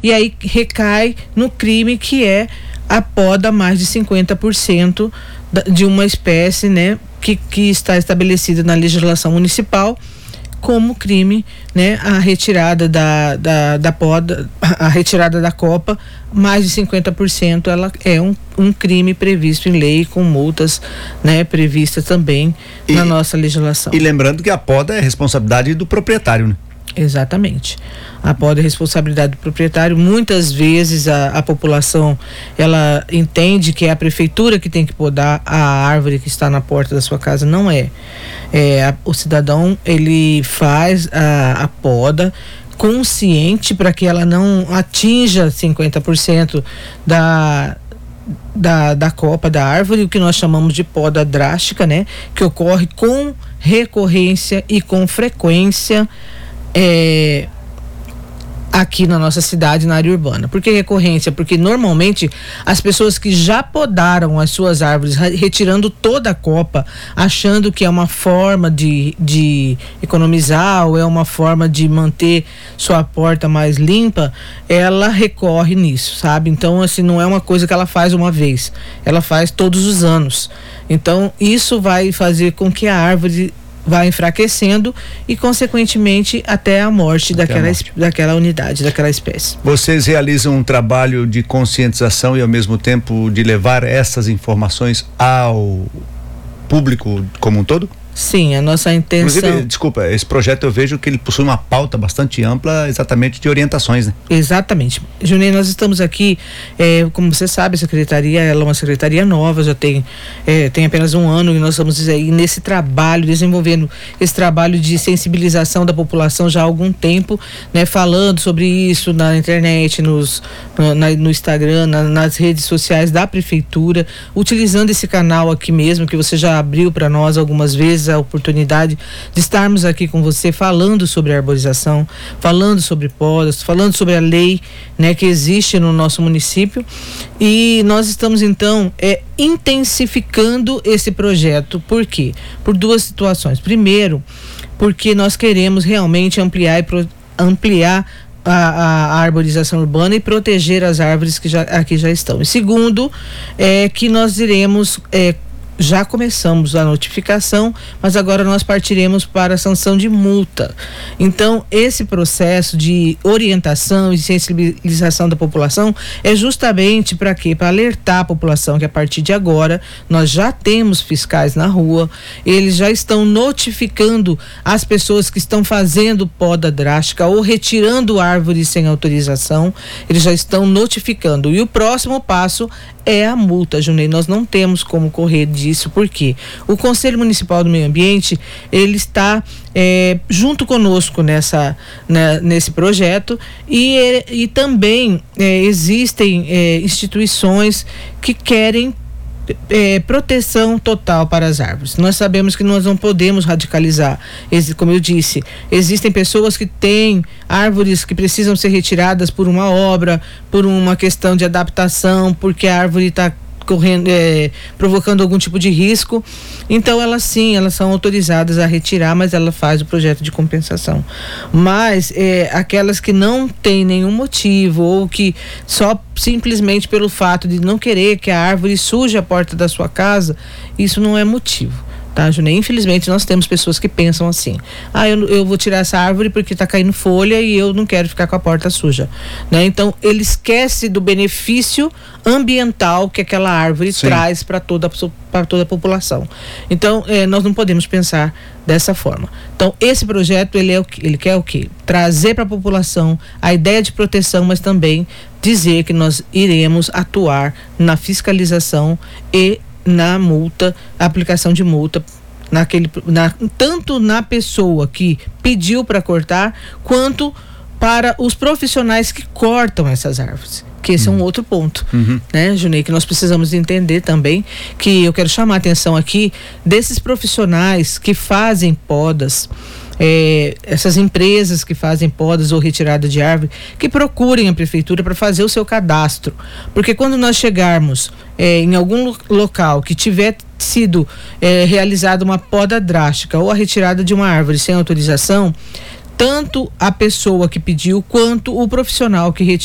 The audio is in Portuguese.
e aí recai no crime que é a poda mais de 50% de uma espécie, né, que está estabelecida na legislação municipal como crime, né, a retirada da poda, a retirada da copa, mais de 50%, ela é um crime previsto em lei, com multas, né, previstas também na nossa legislação. E lembrando que a poda é responsabilidade do proprietário, né? Exatamente. A poda é responsabilidade do proprietário. Muitas vezes a população, ela entende que é a prefeitura que tem que podar a árvore que está na porta da sua casa. Não é. O cidadão, ele faz a poda consciente para que ela não atinja 50% da copa da árvore, o que nós chamamos de poda drástica, né? Que ocorre com recorrência e com frequência aqui na nossa cidade, na área urbana. Por que recorrência? Porque normalmente as pessoas que já podaram as suas árvores, retirando toda a copa, achando que é uma forma de economizar ou é uma forma de manter sua porta mais limpa, ela recorre nisso, sabe? Então, assim, não é uma coisa que ela faz uma vez, ela faz todos os anos. Então, isso vai fazer com que a árvore vai enfraquecendo e, consequentemente, até a morte daquela unidade, daquela espécie. Vocês realizam um trabalho de conscientização e, ao mesmo tempo, de levar essas informações ao público como um todo? Sim, a nossa intenção... Inclusive, desculpa, esse projeto eu vejo que ele possui uma pauta bastante ampla, exatamente de orientações, né? Exatamente. Juninho, nós estamos aqui, como você sabe, a secretaria, ela é uma secretaria nova, já tem apenas um ano, e nós estamos aí nesse trabalho, desenvolvendo esse trabalho de sensibilização da população já há algum tempo, né? Falando sobre isso na internet, no Instagram, nas redes sociais da prefeitura, utilizando esse canal aqui mesmo, que você já abriu para nós algumas vezes, a oportunidade de estarmos aqui com você falando sobre arborização, falando sobre podas, falando sobre a lei, né, que existe no nosso município, e nós estamos então intensificando esse projeto. Por quê? Por duas situações. Primeiro, porque nós queremos realmente ampliar a arborização urbana e proteger as árvores que aqui já estão. E segundo, que nós iremos já começamos a notificação, mas agora nós partiremos para a sanção de multa. Então, esse processo de orientação e sensibilização da população é justamente para quê? Para alertar a população que a partir de agora nós já temos fiscais na rua, eles já estão notificando as pessoas que estão fazendo poda drástica ou retirando árvores sem autorização, eles já estão notificando. E o próximo passo é a multa, Junei. Nós não temos como correr disso, porque o Conselho Municipal do Meio Ambiente, ele está junto conosco nesse projeto, e também existem instituições que querem proteção total para as árvores. Nós sabemos que nós não podemos radicalizar. Como eu disse, existem pessoas que têm árvores que precisam ser retiradas por uma obra, por uma questão de adaptação, porque a árvore está provocando algum tipo de risco. Então elas são autorizadas a retirar, mas ela faz o projeto de compensação. Mas aquelas que não têm nenhum motivo, ou que só simplesmente pelo fato de não querer que a árvore suje a porta da sua casa, isso não é motivo, tá, Junei? Infelizmente nós temos pessoas que pensam assim: eu vou tirar essa árvore porque está caindo folha e eu não quero ficar com a porta suja, né? Então ele esquece do benefício ambiental que aquela árvore traz para toda a população. Então nós não podemos pensar dessa forma. Então esse projeto ele quer o quê? Trazer para a população a ideia de proteção, mas também dizer que nós iremos atuar na fiscalização e na multa, aplicação de multa tanto na pessoa que pediu para cortar, quanto para os profissionais que cortam essas árvores, que esse é um outro ponto, né, Junei, que nós precisamos entender também, que eu quero chamar a atenção aqui desses profissionais que fazem podas, essas empresas que fazem podas ou retirada de árvore, que procurem a prefeitura para fazer o seu cadastro, porque quando nós chegarmos em algum local que tiver sido realizada uma poda drástica ou a retirada de uma árvore sem autorização, tanto a pessoa que pediu quanto o profissional que